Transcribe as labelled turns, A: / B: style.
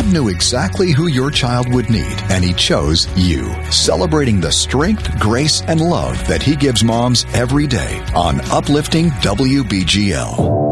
A: God knew exactly who your child would need, and He chose you. Celebrating the strength, grace, and love that He gives moms every day on Uplifting WBGL.